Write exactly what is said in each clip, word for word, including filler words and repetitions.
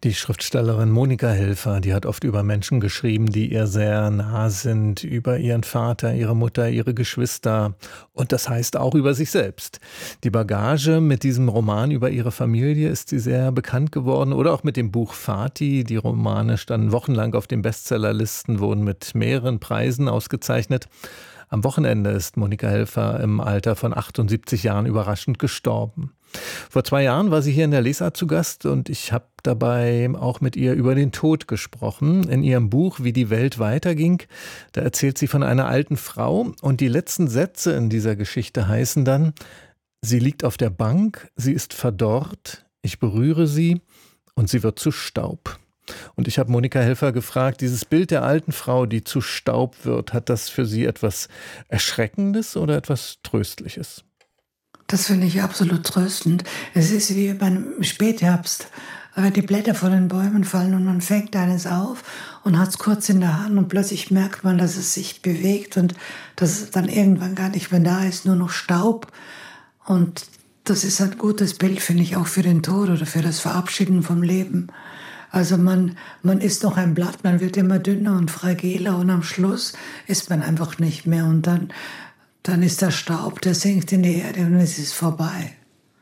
Die Schriftstellerin Monika Helfer, die hat oft über Menschen geschrieben, die ihr sehr nah sind, über ihren Vater, ihre Mutter, ihre Geschwister und das heißt auch über sich selbst. Die Bagage mit diesem Roman über ihre Familie ist sie sehr bekannt geworden oder auch mit dem Buch Vati. Die Romane standen wochenlang auf den Bestsellerlisten, wurden mit mehreren Preisen ausgezeichnet. Am Wochenende ist Monika Helfer im Alter von achtundsiebzig Jahren überraschend gestorben. Vor zwei Jahren war sie hier in der Lesart zu Gast und ich habe dabei auch mit ihr über den Tod gesprochen. In ihrem Buch Wie die Welt weiterging, da erzählt sie von einer alten Frau und die letzten Sätze in dieser Geschichte heißen dann: Sie liegt auf der Bank, sie ist verdorrt, ich berühre sie und sie wird zu Staub. Und ich habe Monika Helfer gefragt, dieses Bild der alten Frau, die zu Staub wird, hat das für sie etwas Erschreckendes oder etwas Tröstliches? Das finde ich absolut tröstend. Es ist wie beim Spätherbst, wenn die Blätter von den Bäumen fallen und man fängt eines auf und hat es kurz in der Hand und plötzlich merkt man, dass es sich bewegt und dass es dann irgendwann gar nicht mehr da ist, nur noch Staub. Und das ist ein gutes Bild, finde ich, auch für den Tod oder für das Verabschieden vom Leben. Also man, man ist noch ein Blatt, man wird immer dünner und fragiler und am Schluss ist man einfach nicht mehr und dann Dann ist der Staub, der sinkt in die Erde und es ist vorbei.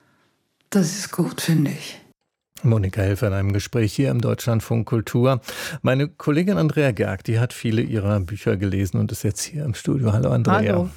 Das ist gut, finde ich. Monika Helfer in einem Gespräch hier im Deutschlandfunk Kultur. Meine Kollegin Andrea Gerg, die hat viele ihrer Bücher gelesen und ist jetzt hier im Studio. Hallo Andrea. Hallo.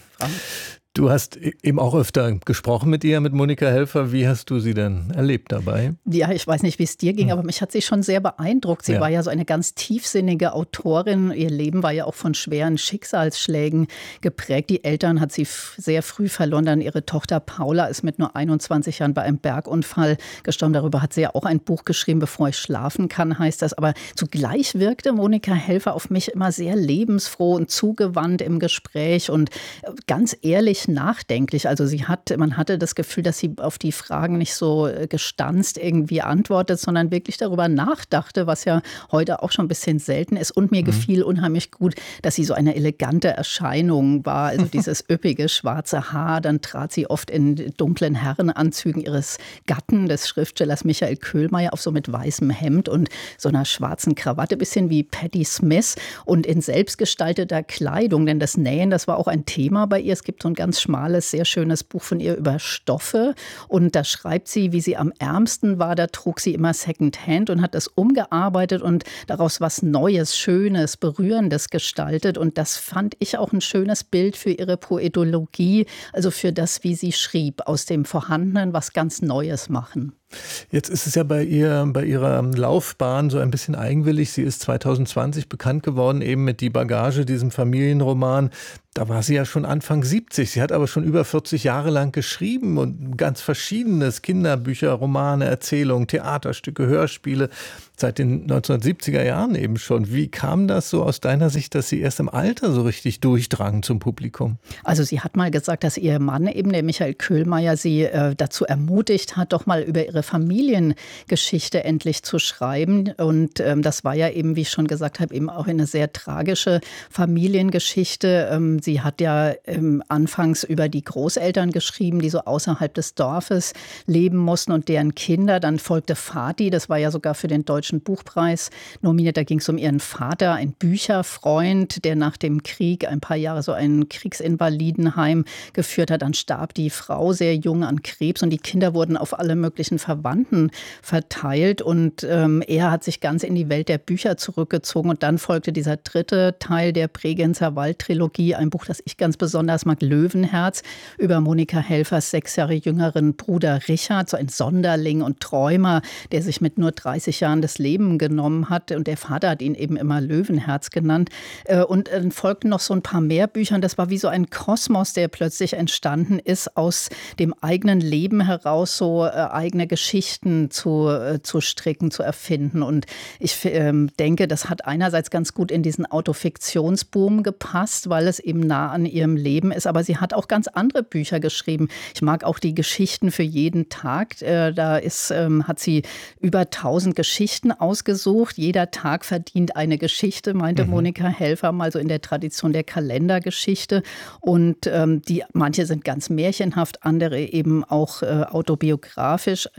Du hast eben auch öfter gesprochen mit ihr, mit Monika Helfer. Wie hast du sie denn erlebt dabei? Ja, ich weiß nicht, wie es dir ging, aber mich hat sie schon sehr beeindruckt. Sie ja. war ja so eine ganz tiefsinnige Autorin. Ihr Leben war ja auch von schweren Schicksalsschlägen geprägt. Die Eltern hat sie sehr früh verloren. Dann ihre Tochter Paula ist mit nur einundzwanzig Jahren bei einem Bergunfall gestorben. Darüber hat sie ja auch ein Buch geschrieben, Bevor ich schlafen kann, heißt das. Aber zugleich wirkte Monika Helfer auf mich immer sehr lebensfroh und zugewandt im Gespräch und ganz ehrlich nachdenklich. Also sie hat, man hatte das Gefühl, dass sie auf die Fragen nicht so gestanzt irgendwie antwortet, sondern wirklich darüber nachdachte, was ja heute auch schon ein bisschen selten ist. Und mir mhm. gefiel unheimlich gut, dass sie so eine elegante Erscheinung war. Also dieses üppige schwarze Haar. Dann trat sie oft in dunklen Herrenanzügen ihres Gatten, des Schriftstellers Michael Köhlmeier, auf so mit weißem Hemd und so einer schwarzen Krawatte, bisschen wie Patti Smith und in selbstgestalteter Kleidung. Denn das Nähen, das war auch ein Thema bei ihr. Es gibt so ein ganz schmales, sehr schönes Buch von ihr über Stoffe. Und da schreibt sie, wie sie am ärmsten war, da trug sie immer Secondhand und hat das umgearbeitet und daraus was Neues, Schönes, Berührendes gestaltet. Und das fand ich auch ein schönes Bild für ihre Poetologie, also für das, wie sie schrieb, aus dem Vorhandenen was ganz Neues machen. Jetzt ist es ja bei ihr, bei ihrer Laufbahn so ein bisschen eigenwillig. Sie ist zwanzig zwanzig bekannt geworden, eben mit Die Bagage, diesem Familienroman. Da war sie ja schon Anfang siebzig. Sie hat aber schon über vierzig Jahre lang geschrieben und ganz Verschiedenes. Kinderbücher, Romane, Erzählungen, Theaterstücke, Hörspiele. Seit den neunzehnhundertsiebziger Jahren eben schon. Wie kam das so aus deiner Sicht, dass sie erst im Alter so richtig durchdrang zum Publikum? Also sie hat mal gesagt, dass ihr Mann eben, der Michael Köhlmeier, sie äh, dazu ermutigt hat, doch mal über ihre Familiengeschichte endlich zu schreiben. Und ähm, das war ja eben, wie ich schon gesagt habe, eben auch eine sehr tragische Familiengeschichte. Ähm, sie hat ja ähm, anfangs über die Großeltern geschrieben, die so außerhalb des Dorfes leben mussten und deren Kinder. Dann folgte Vati, das war ja sogar für den Deutschen Buchpreis nominiert. Da ging es um ihren Vater, ein Bücherfreund, der nach dem Krieg ein paar Jahre so ein Kriegsinvalidenheim geführt hat. Dann starb die Frau sehr jung an Krebs und die Kinder wurden auf alle möglichen Verwandten verteilt. Und ähm, er hat sich ganz in die Welt der Bücher zurückgezogen. Und dann folgte dieser dritte Teil der Bregenzer Wald-Trilogie, ein Buch, das ich ganz besonders mag, Löwenherz, über Monika Helfers sechs Jahre jüngeren Bruder Richard, so ein Sonderling und Träumer, der sich mit nur dreißig Jahren das Leben genommen hat. Und der Vater hat ihn eben immer Löwenherz genannt. Und dann folgten noch so ein paar mehr Bücher. Das war wie so ein Kosmos, der plötzlich entstanden ist, aus dem eigenen Leben heraus so eigene Geschichten zu, zu stricken, zu erfinden. Und ich äh, denke, das hat einerseits ganz gut in diesen Autofiktionsboom gepasst, weil es eben nah an ihrem Leben ist. Aber sie hat auch ganz andere Bücher geschrieben. Ich mag auch die Geschichten für jeden Tag. Äh, da ist, ähm, hat sie über tausend Geschichten ausgesucht. Jeder Tag verdient eine Geschichte, meinte mhm. Monika Helfer mal so in der Tradition der Kalendergeschichte. Und ähm, die, manche sind ganz märchenhaft, andere eben auch äh, autobiografisch.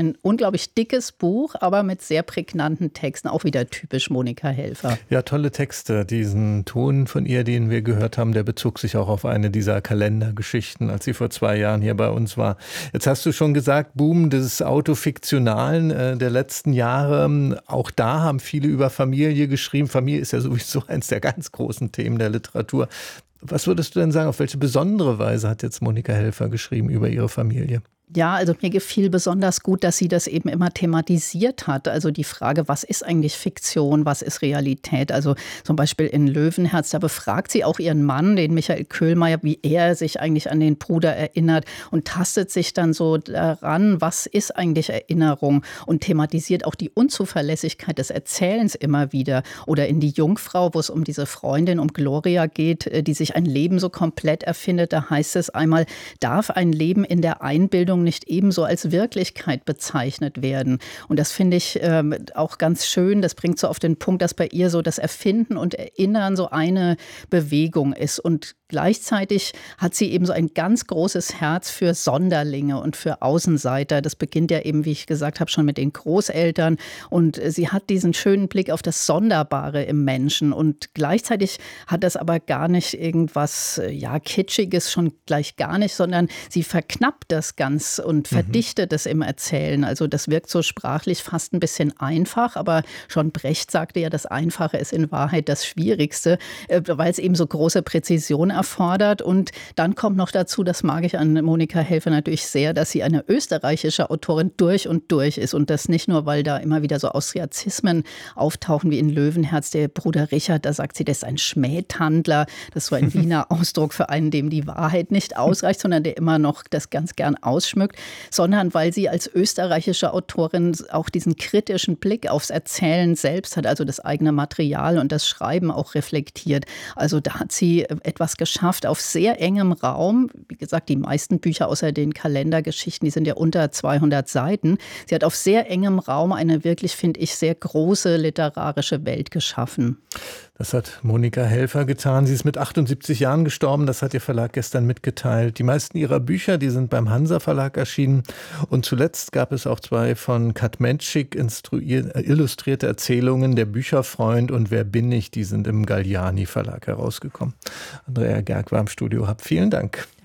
ein unglaublich dickes Buch, aber mit sehr prägnanten Texten, auch wieder typisch Monika Helfer. Ja, tolle Texte. Diesen Ton von ihr, den wir gehört haben, der bezog sich auch auf eine dieser Kalendergeschichten, als sie vor zwei Jahren hier bei uns war. Jetzt hast du schon gesagt, Boom des Autofiktionalen äh, der letzten Jahre. Auch da haben viele über Familie geschrieben. Familie ist ja sowieso eins der ganz großen Themen der Literatur. Was würdest du denn sagen, auf welche besondere Weise hat jetzt Monika Helfer geschrieben über ihre Familie? Ja, also mir gefiel besonders gut, dass sie das eben immer thematisiert hat. Also die Frage, was ist eigentlich Fiktion, was ist Realität? Also zum Beispiel in Löwenherz, da befragt sie auch ihren Mann, den Michael Köhlmeier, wie er sich eigentlich an den Bruder erinnert und tastet sich dann so daran, was ist eigentlich Erinnerung, und thematisiert auch die Unzuverlässigkeit des Erzählens immer wieder. Oder in Die Jungfrau, wo es um diese Freundin, um Gloria geht, die sich ein Leben so komplett erfindet. Da heißt es einmal, darf ein Leben in der Einbildung nicht ebenso als Wirklichkeit bezeichnet werden. Und das finde ich ähm, auch ganz schön. Das bringt so auf den Punkt, dass bei ihr so das Erfinden und Erinnern so eine Bewegung ist. Und gleichzeitig hat sie eben so ein ganz großes Herz für Sonderlinge und für Außenseiter. Das beginnt ja eben, wie ich gesagt habe, schon mit den Großeltern. Und sie hat diesen schönen Blick auf das Sonderbare im Menschen. Und gleichzeitig hat das aber gar nicht irgendwas, ja, Kitschiges, schon gleich gar nicht, sondern sie verknappt das Ganze und verdichtet mhm. es im Erzählen. Also das wirkt so sprachlich fast ein bisschen einfach, aber schon Brecht sagte ja, das Einfache ist in Wahrheit das Schwierigste, weil es eben so große Präzision erfordert. Und dann kommt noch dazu, das mag ich an Monika Helfer natürlich sehr, dass sie eine österreichische Autorin durch und durch ist. Und das nicht nur, weil da immer wieder so Austriazismen auftauchen wie in Löwenherz. Der Bruder Richard, da sagt sie, das ist ein Schmähtandler. Das ist so ein Wiener Ausdruck für einen, dem die Wahrheit nicht ausreicht, sondern der immer noch das ganz gern ausschmückt. Sondern weil sie als österreichische Autorin auch diesen kritischen Blick aufs Erzählen selbst hat, also das eigene Material und das Schreiben auch reflektiert. Also da hat sie etwas geschafft auf sehr engem Raum. Wie gesagt, die meisten Bücher außer den Kalendergeschichten, die sind ja unter zweihundert Seiten. Sie hat auf sehr engem Raum eine wirklich, finde ich, sehr große literarische Welt geschaffen. Das hat Monika Helfer getan. Sie ist mit achtundsiebzig Jahren gestorben. Das hat ihr Verlag gestern mitgeteilt. Die meisten ihrer Bücher, die sind beim Hansa Verlag erschienen. Und zuletzt gab es auch zwei von Kat Menschik illustrierte Erzählungen, Der Bücherfreund und Wer bin ich? Die sind im Galliani Verlag herausgekommen. Andrea Gerg war im Studio. Hab vielen Dank.